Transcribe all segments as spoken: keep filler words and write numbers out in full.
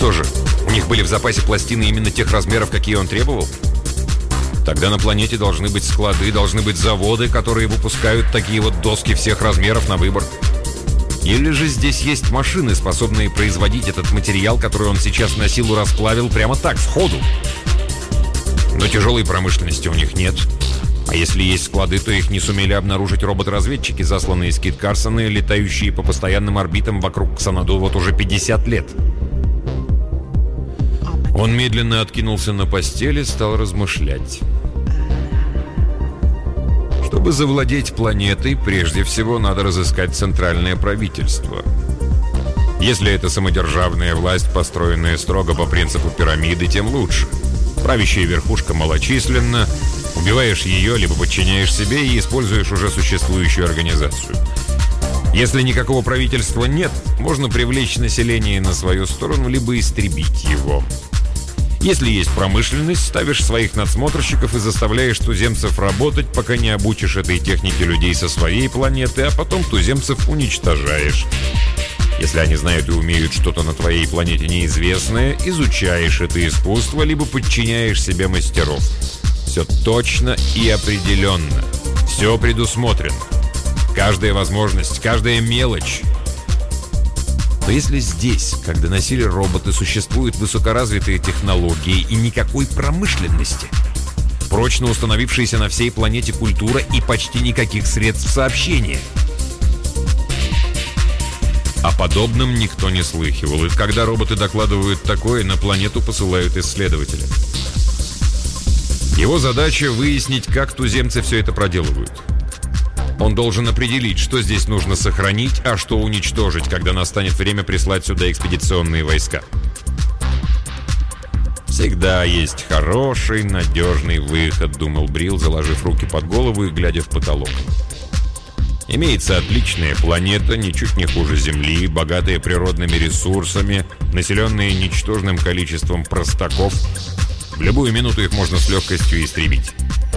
Что же, у них были в запасе пластины именно тех размеров, какие он требовал? Тогда на планете должны быть склады, должны быть заводы, которые выпускают такие вот доски всех размеров на выбор. Или же здесь есть машины, способные производить этот материал, который он сейчас на силу расплавил прямо так, сходу. Но тяжелой промышленности у них нет. А если есть склады, то их не сумели обнаружить роботы-разведчики, засланные из Кит Карсона, летающие по постоянным орбитам вокруг Ксанаду вот уже пятьдесят лет. Он медленно откинулся на постели, стал размышлять. Чтобы завладеть планетой, прежде всего надо разыскать центральное правительство. Если это самодержавная власть, построенная строго по принципу пирамиды, тем лучше. Правящая верхушка малочисленна, убиваешь ее, либо подчиняешь себе и используешь уже существующую организацию. Если никакого правительства нет, можно привлечь население на свою сторону, либо истребить его. Если есть промышленность, ставишь своих надсмотрщиков и заставляешь туземцев работать, пока не обучишь этой технике людей со своей планеты, а потом туземцев уничтожаешь. Если они знают и умеют что-то на твоей планете неизвестное, изучаешь это искусство, либо подчиняешь себе мастеров. Все точно и определенно. Все предусмотрено. Каждая возможность, каждая мелочь. Но если здесь, как доносили роботы, существуют высокоразвитые технологии и никакой промышленности, прочно установившаяся на всей планете культура и почти никаких средств сообщения. О подобном никто не слыхивал, и когда роботы докладывают такое, на планету посылают исследователя. Его задача — выяснить, как туземцы все это проделывают. Он должен определить, что здесь нужно сохранить, а что уничтожить, когда настанет время прислать сюда экспедиционные войска. «Всегда есть хороший, надежный выход», — думал Брил, заложив руки под голову и глядя в потолок. «Имеется отличная планета, ничуть не хуже Земли, богатая природными ресурсами, населенная ничтожным количеством простаков. В любую минуту их можно с легкостью истребить.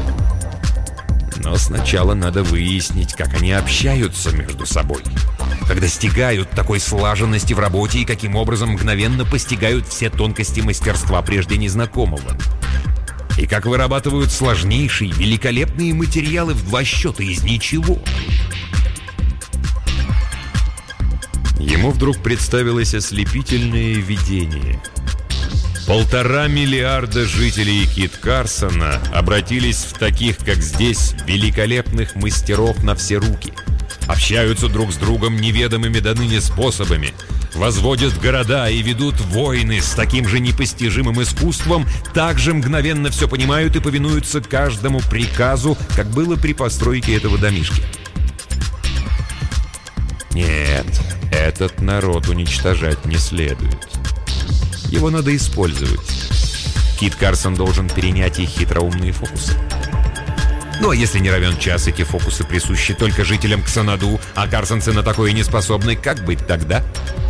Но сначала надо выяснить, как они общаются между собой, как достигают такой слаженности в работе и каким образом мгновенно постигают все тонкости мастерства прежде незнакомого. И как вырабатывают сложнейшие, великолепные материалы в два счета из ничего». Ему вдруг представилось ослепительное видение. Полтора миллиарда жителей Кит Карсона обратились в таких, как здесь, великолепных мастеров на все руки. Общаются друг с другом неведомыми до ныне способами, возводят города и ведут войны с таким же непостижимым искусством, также мгновенно все понимают и повинуются каждому приказу, как было при постройке этого домишки. Нет, этот народ уничтожать не следует. Его надо использовать. Кит Карсон должен перенять их хитроумные фокусы. Ну а если не равен час, эти фокусы присущи только жителям Ксанаду, а карсонцы на такое не способны, как быть тогда?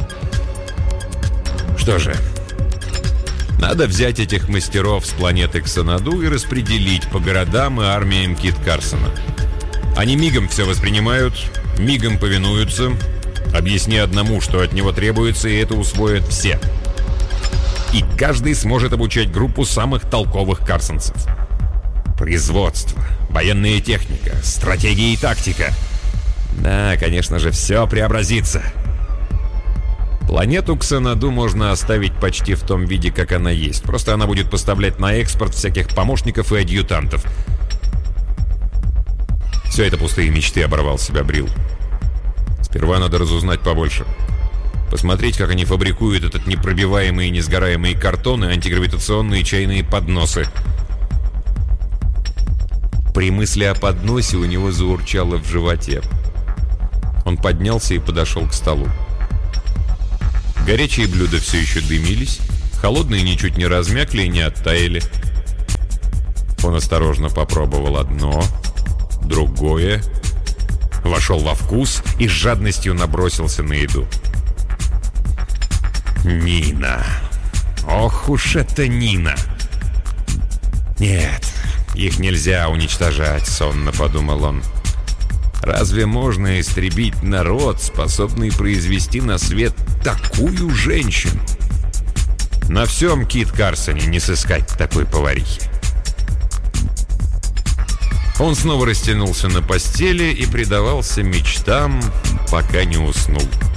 Что же, надо взять этих мастеров с планеты Ксанаду и распределить по городам и армиям Кит Карсона. Они мигом все воспринимают, мигом повинуются. Объясни одному, что от него требуется, и это усвоят все. И каждый сможет обучать группу самых толковых карсонцев. Производство, военная техника, стратегия и тактика. Да, конечно же, все преобразится. Планету Ксанаду можно оставить почти в том виде, как она есть. Просто она будет поставлять на экспорт всяких помощников и адъютантов. Все это пустые мечты, оборвал себя Брил. Сперва надо разузнать побольше. Посмотреть, как они фабрикуют этот непробиваемый и несгораемый картон и антигравитационные чайные подносы. При мысли о подносе у него заурчало в животе. Он поднялся и подошел к столу. Горячие блюда все еще дымились, холодные ничуть не размякли и не оттаяли. Он осторожно попробовал одно, другое, вошел во вкус и с жадностью набросился на еду. Нина. Ох уж это Нина. Нет, их нельзя уничтожать, сонно подумал он. Разве можно истребить народ, способный произвести на свет такую женщину? На всем Кит Карсоне не сыскать такой поварихи. Он снова растянулся на постели и предавался мечтам, пока не уснул.